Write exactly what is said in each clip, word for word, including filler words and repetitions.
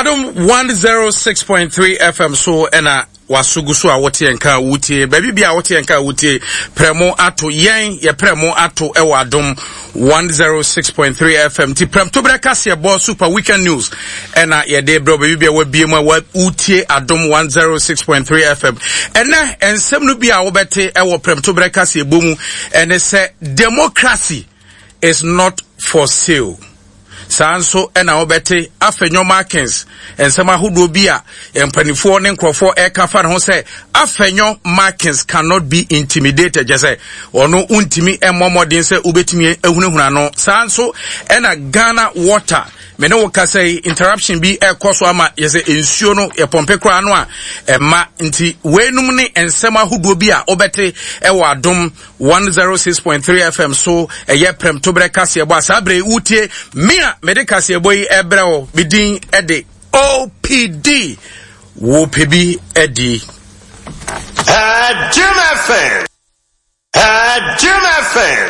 Adom one oh six point three F M so ena wasugu so a wote enka wutie baby bia wote enka wutie premo ato yen ye premo ato e wadom one oh six point three F M ti prem to breka se bo super weekend news ena ye de bro baby bia wa bie mu wutie adom one oh six point three F M ena ensem no bia wo bete e wo prem to breka se bomu ene se democracy is not for sale. Sanso ena obete afenyo markings ensema hudo bia empanifo ne nkrofo e kafa ne ho se afenyo markings cannot be intimidated jese ono untimi emomodin se ubetimi ehunehuna no sanso ena Ghana water mene wo ka say interruption bi e koso ama yese ensuo no e pompe kra no a ema nti wenum ne ensema hudo bia obete e wadom one oh six point three F M so eye prem to breka se bo asabre utie mia medical se boy ebreo bidin ede O P D wo pebi edi uh Jim F M uh Jim F M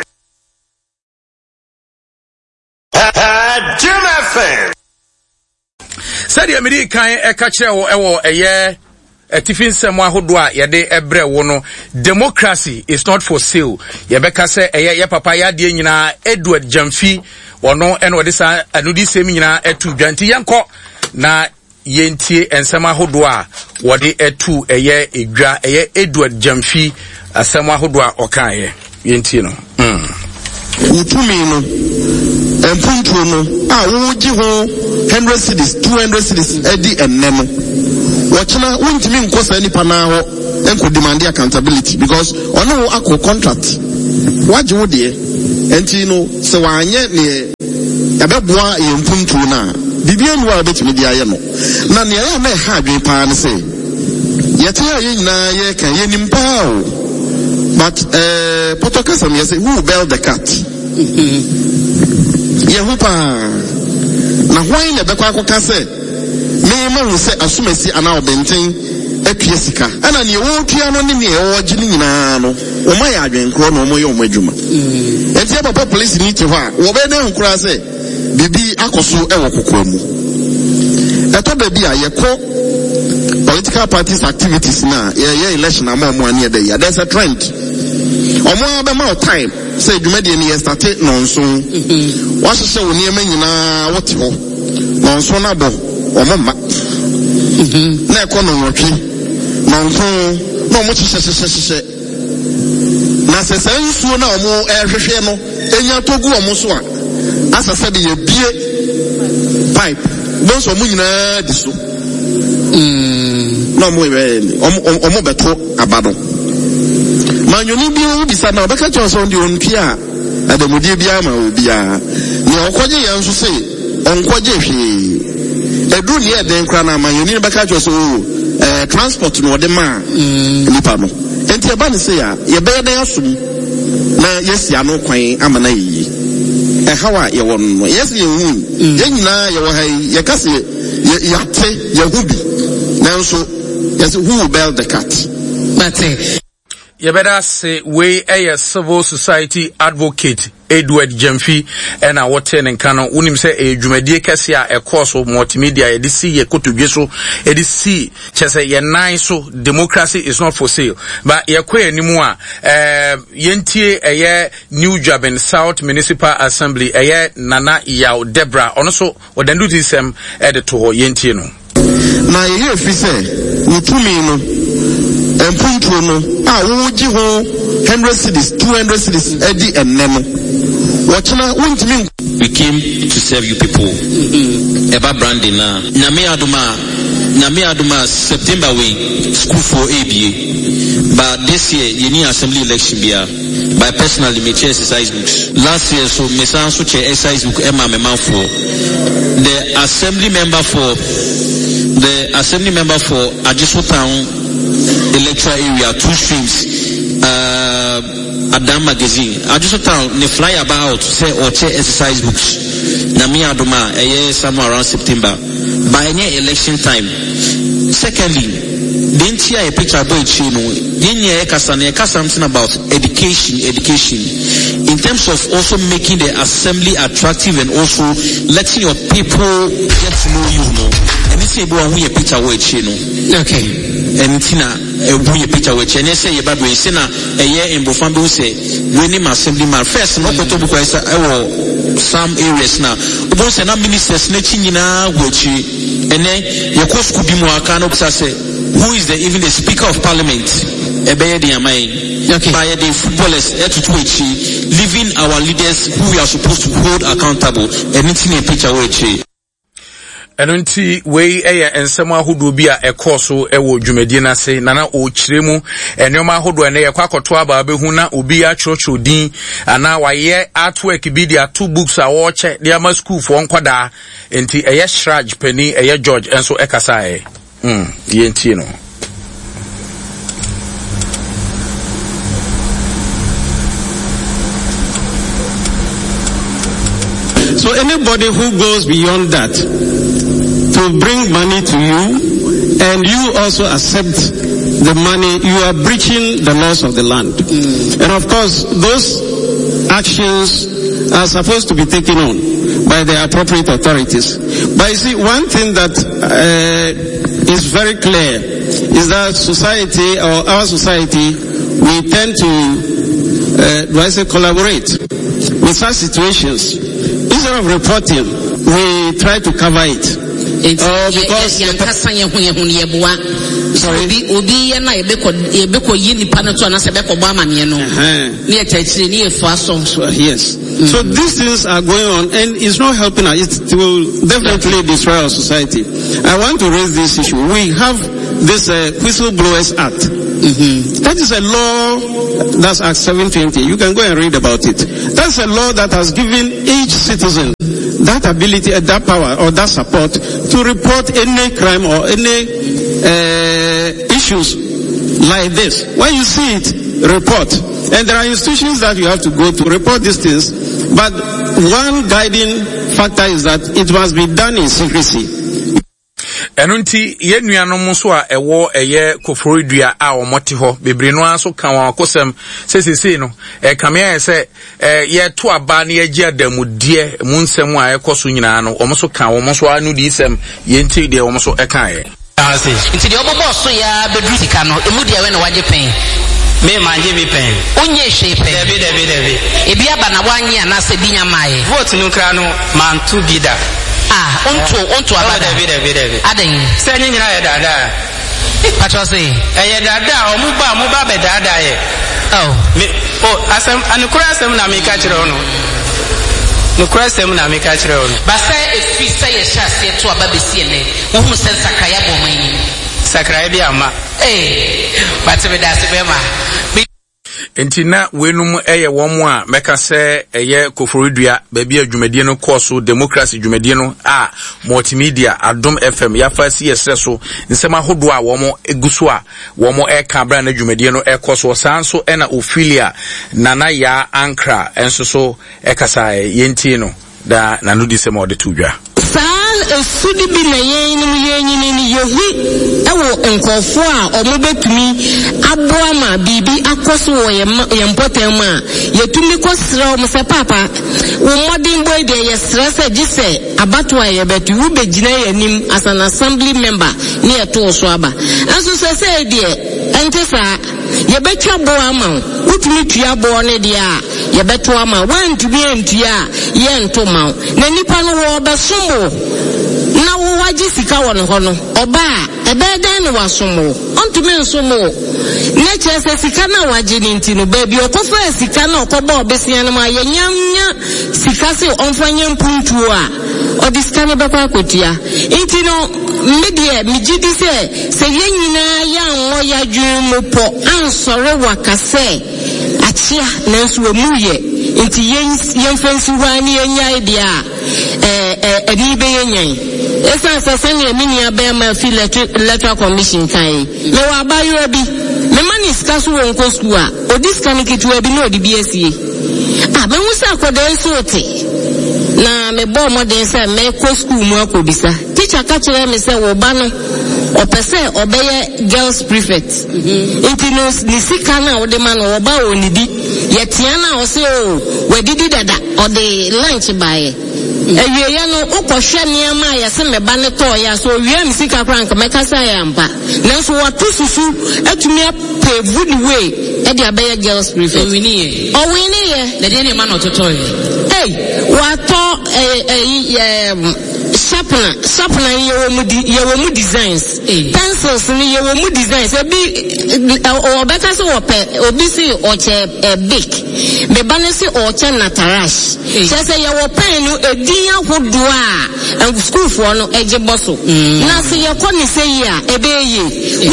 uh Jim F M said amedi kan e ka kire wo ewo eye etifin semo ahodo a ye de ebre wo no democracy is not for sale ye beka se eye ye papa ya de nyina Edward Jamfi wono eno de sa anudi sem nyina etu dwanti yanko na yentie ensema hodo a wode etu eye edwa eye Edward Jamfi asema hodo a okaye yentie no mm utumi no empuntu no a wo gi ho one hundred cedis two hundred cedis edi enne no watchna wontimi nkosa nipa na ho enko demand accountability because ono akọ contract waje wo de enti no se wanye ne yabeboa yempuntu na bibia nu a betimi dia ye no na ne ya na ha adwen pa ne se yete ye nyina ye kan ye nimpa o but eh potokasam ye say who bailed the cat ye hupa na hwan ne bekwa akoka se me ma hu se asumasi ana obenten atue sika ana ne wo tua no ne ne wo gi ni nyina no o ma ya adwen kro no mo ye o madwuma enti papa police ni te ho a wo be na nkura se bibi akoso e wo kokwa mu eto da bi a ye ko political parties activities na ye ye election am am ane dey ya there's a trend omo be ma time say dwumade ni yesterday nonso wa hye woni ema nyina wote ho nonso na bo omo ma na e ko no nwotwe nonso no mo hye hye hye na se sensu na omo ehwehwe no enya togu omo so a asase be ye bie pipe bonso mo nyina diso mm no mo we omo omo beto abado manyoni bi o bisa na obeka chonso ndi onpia adamudi bia ma obia ne okoje yanso se onkoje hwe edu ne eden kra na manyoni beka chonso eh transport no de ma nipa no enti eba ne se ya ye be den asum na yesi ano kwan amana yi e hawa ye won no yesi ye hu ye nyina ye wo hai ye kase ye yate ye hubi nanso yes who will bail the cat that's it. You better say we a civil society advocate Edward Jamfi and our ten and canon unim say a jumedie kesia a course of multimedia e see ye kotudweso e di see chese ye nine so democracy is not for sale but ye kwe anymore eh yentie eye New Joburg South Municipal Assembly eye Nana Yaw Debra ono so odandu disem e de to yentie no na ye fi say utumi no empuntu no a wo gi ho one hundred cedis two hundred cedis edi enne no watchna wontimi we came to serve you people eba branding na nyame aduma nyame aduma September we school for A B A but this year you need assembly election bia by personally me chair exercise books last year so me san so chair exercise book emma me man for the assembly member for the assembly member for Ajiso Town electoral area two streams uh Adam magazine Ajiso Town ne fly about say or chair exercise books na me adoma eh somewhere around September by any election time. Secondly, didn't see a picture about you know didn't hear something about education education in terms of also making the assembly attractive and also letting your people get to know you, you know and it's a boy who a picture with chino. Okay. And Tina, who a picture with Chen, say about we sena a year in Bofambo say, when him assembly my first, no Kotobu Kaisa, some areas now. Once and ministers snatching in our watch, and then your course could be more kind of say, who is the even the Speaker of Parliament? A okay. By the footballers at Twitch, leaving our leaders who we are supposed to hold accountable, and it's in a picture with Eno nti wei eye ensema ahodo bi a ekoso ewo dwumadi na se nana o kiremu enoma ahodo ene yakwa akoto aba behu na obi a church din ana waye artwork bi dia two books a wo che dia ma school for nkwada enti eye Shraj Penny eye George enso ekasa e mm ye nti no. So anybody who goes beyond that to bring money to you and you also accept the money, you are breaching the laws of the land. Mm. And of course, those actions are supposed to be taken on by the appropriate authorities. But you see, one thing that uh, is very clear is that society, or our society, we tend to, uh, do I say collaborate with such situations. Instead of reporting, we try to cover it. It's uh, because sorry. Obi ya na ebeko ebeko yini panato na sebeko ba mane no. Ni etachire ni efaso. Yes. Mm. So these things are going on and it's not helping us. It will definitely destroy our society. I want to raise this issue. We have this uh, Whistleblowers Act. Mm-hmm. That is a law, that's Act seven twenty. You can go and read about it. That's a law that has given each citizen that ability, uh, that power or that support to report any crime or any uh, issues like this. When you see it, report. And there are institutions that you have to go to report these things. But one guiding factor is that it must be done in secrecy. Enunti ye nuanom so a ewo eye koforidua a omoti ho bebre no aso kan wan akosem sesese no e kamea se ye to aba na ye gia damudie mu nsem a ekoso nyina no omso kan omso anu di sem ye nti de omso e kan ye asi nti de obobo so ya bedru sika no emu de we na waje pen me manje bi pen onye shepe debi debi debi ebi aba na wanye ana se binya mae vote no kra no mantu bida. Ah, onto onto abada. David David David. Aden. Se nyi nyina ye dada. Patro say. Eh ye dada o mu ba mu ba be dada ye. Oh. Me oh asem anukura asem na me ka kire ono. Nukura asem na me ka kire ono. Ba say efi say ye sha se to aba be sie ne. Wo hu se sakaya bo man. Sakaya bi ama. Eh. But me da se be ma. Enti na wenum eye womo a meka se eye koforidua baabi adwumadie no course democracy dwumadie no a multimedia Adom F M ya fa C S S so nsema hodo a womo eguso a womo e ka bra na dwumadie no e course sanso e na Ophelia nana ya ankra enso so e kasa yenti no da nanu di sema ode tudwa saa efudi bi na yen ni yen ni ni yehu ewo nkofo a omobetumi aboa ma bibi akoso wo ye mpotem a yetumi kosra o mse papa wo modern boy de ye stress gise abato a ye betu wo begina yanim as an assembly member ni eto so aba anso se se de ente saa ye betwa bo ama wutumi tua bo ne de a ye beto ama wantumi entua ye nto ma na nipa no wo besomo na wo waji sika won ho no oba ebe den no wasomo ontumi nsomo na chese sika na waji ni ntino baby okofa sika na okoba obesia na ma yanyanya sika se onfanya mpuntu a odiska ne bekwa kotia ntino media mijidi se se yenyina ya nwo ya dwumu po ansore wakase achia na nso emuye nti yen yemfansi wani enya dia eh eh eni be yenyan esa sasa ne mini abema fi electoral commission kai me wa bayo bi me mani ska so won ko school a odiska ne kitu bi no odi bi asie ah be wusa akoda nso ote na me bo modern say me ko school mu akobisa teacher ka kire me say wo ba no opese obeye girls prefect nti no ni sika na wo de ma no wo ba wo ni di ye tia na wo say o we didi dada o de lunch bae ewie ya no ukɔhwɛ nneɛma ya se meba ne tɔ ya so wie mi sika krank meka sa ya mpa nanso wato susu atumi apave the way e dia be girls prefer wini ye o wini ye the dey man ototo hey wato eh eh sharpener sharpener ye wo mu ye wo mu designs pencils ni ye wo mu designs e bi o beka so wo pe obi si o che big me ba ne si o che natarash se se ye wo pen no edin ahodo a school for no eje boso na se ye ko ni se yi a ebe ye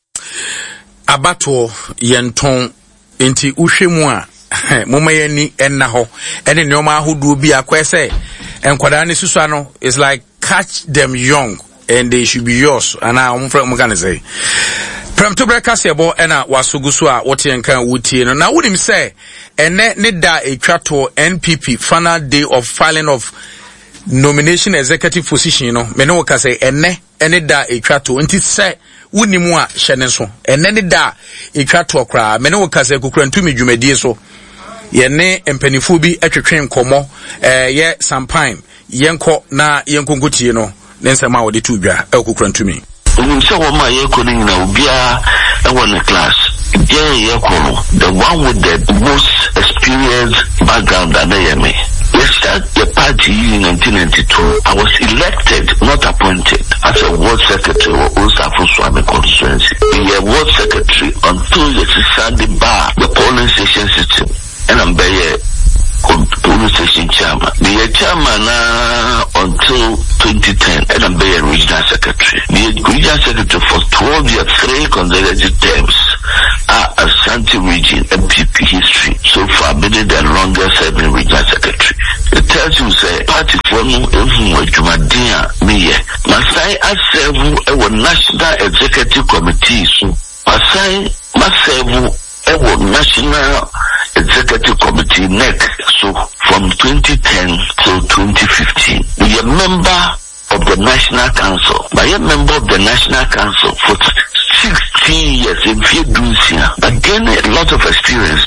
abato yenton enti uhwemu a moma yani enna ho ene neoma ahodo bi akwese enkwada ne susu ano is like catch them young and they should be yours and I am from can say Prem to breakfast yebo ena wasugusu a wote enka wutie no na wonim say ene ne da etwato N P P final day of filing of nomination executive position no me no ka say ene ene da etwato nti say wonimu a hyene so ene ne da etwato kra me no ka say kokura ntumi dwumadie so ye ne empanifo bi atwetwen komo eh ye sampine yenko na yenkonkotie no nensema wode tu dwa ekokura ntumi so what my economy now be a one class yeah the one with the most experienced background that I am. We start the party in nineteen ninety-two. I was elected, not appointed, as a ward secretary of Osafo Swami constituency. We were ward secretary until the Sunday bar, the polling station system, and I'm there. Police station chairman. The chairman uh, until twenty ten, and I'm being regional secretary. The regional secretary for twelve years, three consecutive terms, are uh, Ashanti region M P P history. So far, been the longest serving regional secretary. It tells you, say, party for no everyone, Jumadia, me, Masai, I serve a national executive committee. So, Masai, must serve a national executive committee N E C. So from twenty ten to twenty fifteen, we are member of the National Council. By a member of the National Council for sixteen years in Fiducia, but gain a lot of experience.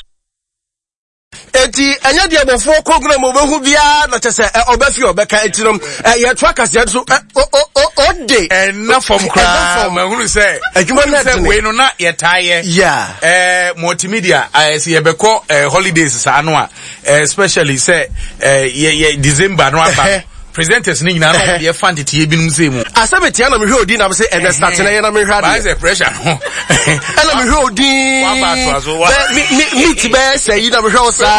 Eti anya dia bofo program obehu bia na chese obefi obeka etinom ye trackers ye so o day enough from cry mahunu say adwuma na say we no na ye taye yeah eh multimedia I see yebeko holidays sa no a especially say ye December no aba presenters ni nyina no ye fund tie binum say mu asabeti na me hwe odi na me say and start na ye na me hwe ade by pressure no and me hwe odi wa ba to azo wa meet be say you na me hwe o sa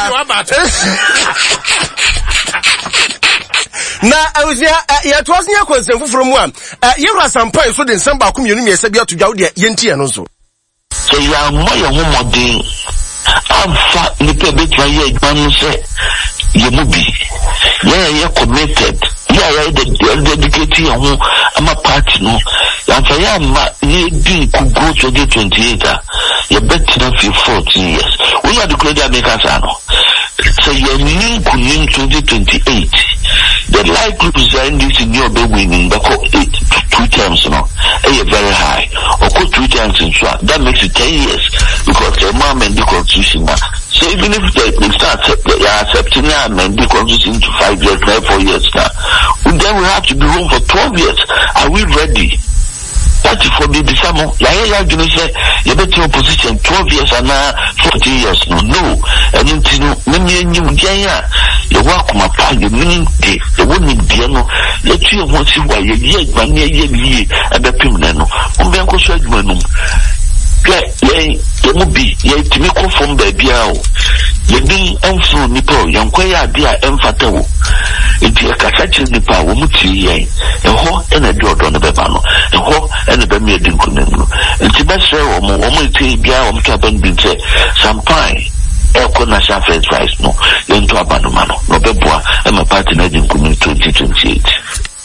na awusia ya to asia konsem fufuro mu a ye ru asampan so de nsem ba komienu mi ese bia to dwa wo de ye ntie no so so ya mo ye ho modin amfa ni pe be twa ye gbanu se ye mu bi yeah ye committed yeah yeah the dedicated ho ama party no ya fa ya ma ye di ku go to the twenty-eight ye better fi fourteen years we are the credit makers ano so ye nin ku nin twenty twenty-eight the likelihood that this in your big winning the two terms no is very high or could two terms in short that makes it ten years because the amendment the constitution so even if they, they start they are accepting the amendment the constitution to five years now four years now then we have to be home for twelve years. Are we ready? What for the Bisamo? Ya ya gonna say you better opposition twelve years and now fourteen years. No, no. And you know, many new jaya. You walk my pa, you meaning day, the wouldn't be no. Let you want to why you yet one year ye and the pimnano. Umbanko Shadmanum. Yeah, yeah, there will be yeah to me come from baby out. You being enfu nipo, young quaya dear emphatawo. If you catch nipa, womuti ye, a ho and a door on the bebano, a ho and a bemia dinkunenu. And to best say, or more, womuti bia, um, cabin bin say, some pie. Eko national first prize no, yento abanumano, no beboa, and my party na dinkunenu twenty twenty-eight.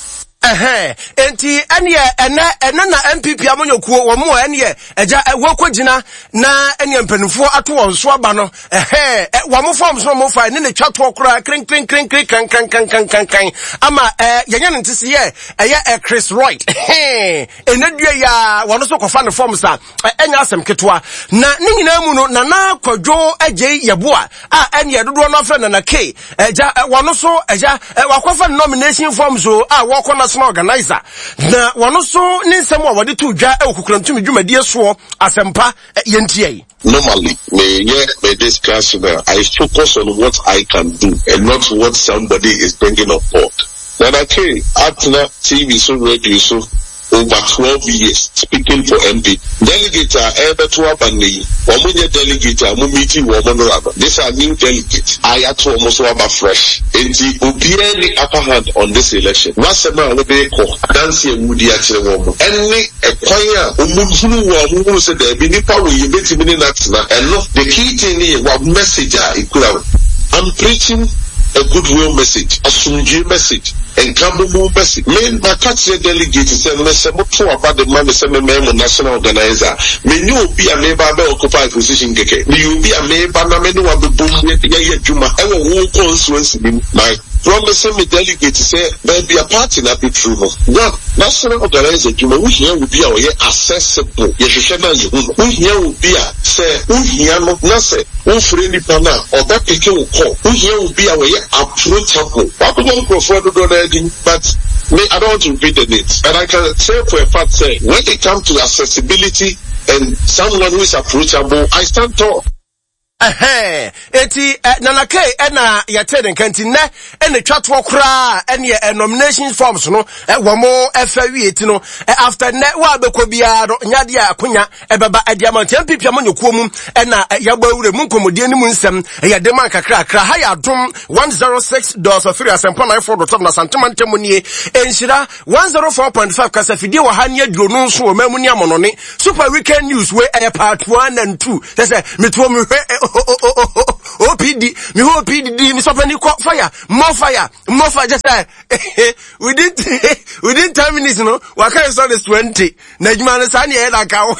eh enti ene ene ene na M P P amonyokuo wo mo ene eja wo kogina na ene mpanufo ato won so aba no eh wo mo form so mo fa ne ne twato kora krin krin krin krin kan kan kan kan kan kan ama eh yenye ne ntisi ye eye Chris Roy eh ene dua ya wono so kofa ne form sa enya asem ketwa na ne nyina mu no na na kwadwo agye yeboa a ene dodo no afra na na K eja wono so eja wakofa nomination form so a wo kona organizer na wano so ninsem wa wade to dwa e okukurantumi dwumadie so asempa yentie. Normally, me yeah, me discuss now. I focus on what I can do and not what somebody is bringing up board. Then okay, Atna T V so radio so over twelve years speaking for M P. Delegate are ever to abandon. Omunye delegate are meeting woman. These are new delegates. I had to almost have a fresh. And the Obiani upper hand on this election. Wasema wobe ko dance and moody at the woman. Any a choir umunu who said there be nipa we beti mini natina and look the key thing is what message I could have. I'm preaching a goodwill message, a sunji message, and Kambumu message. Men, my country delegate said, let's say, about the man, the member national organizer. May you be a member of occupy position, Keke. May you be a member, no man, who have been boom, yeah, Juma, I will walk on Swansea. My promising me delegate say, there be a party that be true. One, national organizer, Juma, who here will be our accessible. Yeshana, who here will be a, say, who here no, Nase, who friendly pana, or that people will call, who here will be our approachable. What we don't prefer to do anything, but me, I don't want to repeat the needs. And I can say for a fact, say, when it comes to accessibility and someone who is approachable, I stand tall. Eh eti nana K ena yate den kanti ne ene twatwo kra ene e nomination forms no e wo mo efa wieti no after ne wa bekọ bia do nyade akonya e beba e dia man M P P amonyokuo mu ena yagba wure mu nkomodie ni mu nsem e yade man kakra kra ha ya dom one oh six point three asempa nine four dot seven na santemantam nie enhira one oh four point five kasafidie wo ha ne aduro no nso o mamu ni amonone super weekend news we e part one and two say metuo mu O P D, me O P D, me somebody call fire, more fire, more fire. Just like within within ten minutes, you know, what kind of song is twenty? Najman Sani and I cow.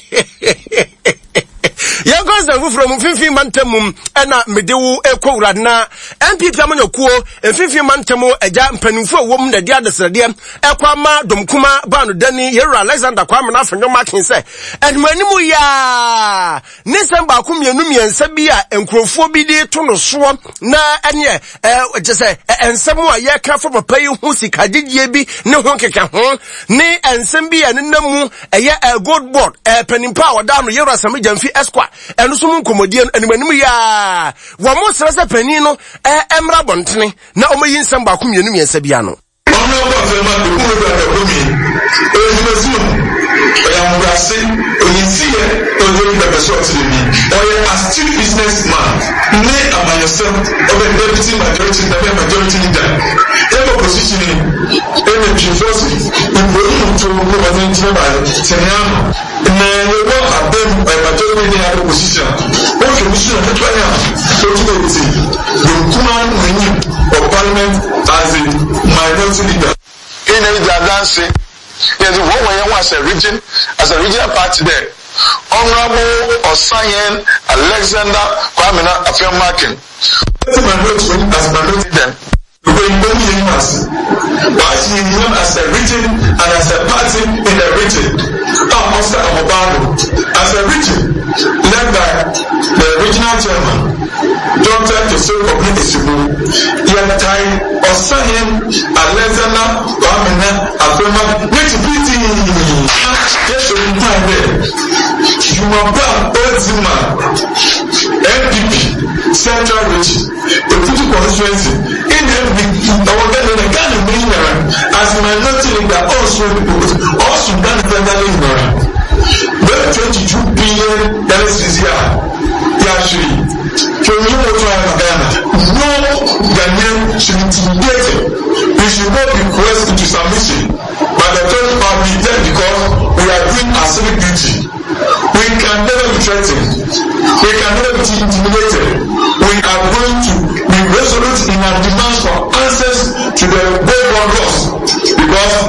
Young girls from fifty mantemum and a medew echo radna, and Peter Manoko, and fifty mantemo, a jam penufo woman, the other Sadiam, Equama, Domkuma, Banu Denny, Yera, Alexander Quamana from your marking say, and Manimuya Nissan Bakum Yanumi and Sabia and Crofobidi Tono Swam, na and ye, uh, just say, and somewhere ye come from a pay who sick, I did ye be no honky can home, nay, and Sembi and Namu, a year a good board, a penny power down the Yera Samijan Fi Esquire. And some comedian and when we are one more Sasa Penino, Emra Bontini, now only in some Bakum Yumi and Sabiano. A still businessman, nay, am yourself of a deputy majority, the majority leader. Ever positioning energy forces in the room to move an internal Tanyama. Now, you will have them by majority in the position. What can we see on the trial? So, the Kuman winning of parliament as a minority leader. In any dancing, there's one way I was a region, as a regional party there. Honorable Osayen Alexander Kwamina Afemakin. As minority then. When you as as a region and as a party in the region. Oscar Amobano, as a region, led by the regional chairman, Doctor Joseph Obnisibu, Yatai Osayen Alexander Kwamina Afemakin. Which pretty yes, you find there. You are proud Ozima M P P Central Region, the Fuji constituency in our Ghana Ghana as minority leader also also Ghana Ghana ignorant. But twenty-two billion dollars is here. Actually, for you to try Ghana, no Ghanaian should be intimidated. We should not be coerced into submission. But the third part we did because we are doing our civic duty. We can never be threatened. We can never be intimidated. We are going to be resolute in our demands for answers to the bold laws. Because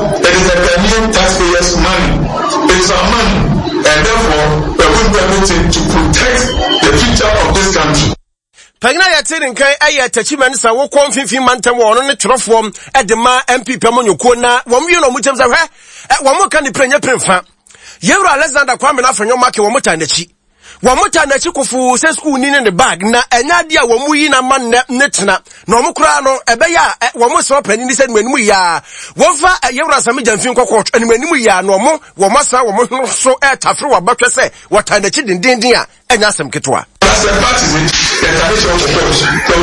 yɛte ne nkan ɛyɛ tachiman sa wo kon finfin mantam wo no ne twerɛfoɔ ɛde ma M P pɛmonyoko na wɔn wie no mu kyɛm sɛ hwɛ wɔn ka ne prenya premfa Yewura Alexander Kwame na Afenyo make wɔn ta n'akyi wɔn ta n'akyi kofu sɛ school ni ne ne bag na ɛnya de a wɔn mu yi na man ne tena na wɔn kura no ɛbɛyɛ a wɔn sɛ ɔpani ni sɛ no animu ya wɔn fa Yewura Asame Gyamfin kɔkɔ animu animu ya na wɔn wɔn asa wɔn ho so ɛtafre wɔ abatwɛ sɛ wɔta n'akyi dindindin a ɛnya asɛm ketewa as a party, the tradition of the church, the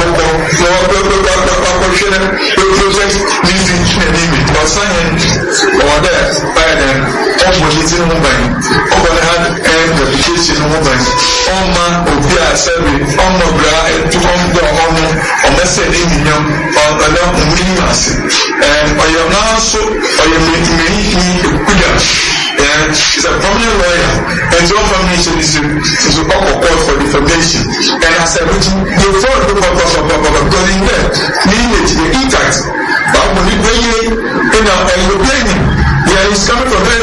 project leading to an image, but signing over there, by then, all the meeting movement, over the hand and reputation movement, all man of the assembly, all no bra, and to come the honor, or message in you, or the long willingness, and I am now so, I am making me a and he's a prominent lawyer, and your information is is a call for defamation. And as I mentioned, the phone book of because in there, the intact, but when you pay in a European, yeah, he's coming from very